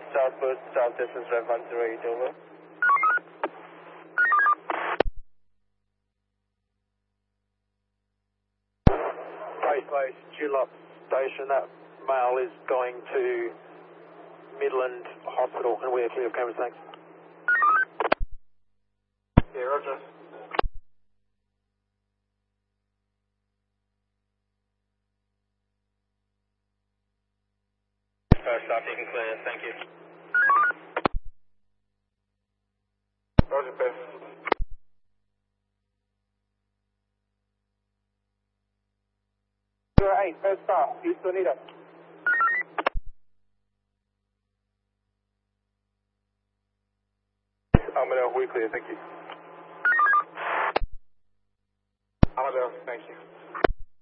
Southwest, south distance, Rev 108, over. Base, Tulip Station, that mail is going to Midland Hospital, and we are clear of cameras, thanks. Yeah, roger. First off, you can clear, thank you. Roger, Beth. 08, first off, Houston, Anita. I'm going to we're clear, thank you.